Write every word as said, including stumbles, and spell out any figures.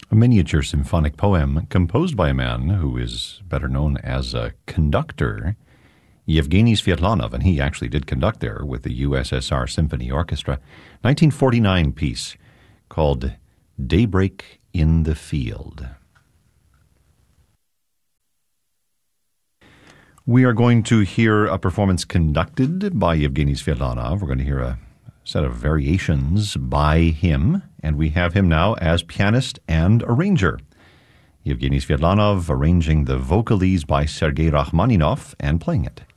a miniature symphonic poem composed by a man who is better known as a conductor, Yevgeny Sviatlanov, and he actually did conduct there with the U S S R Symphony Orchestra. nineteen forty-nine piece called Daybreak in the Field. We are going to hear a performance conducted by Yevgeny Sviatlanov. We're going to hear a set of variations by him, and we have him now as pianist and arranger. Yevgeny Sviatlanov arranging the Vocalese by Sergei Rachmaninov and playing it.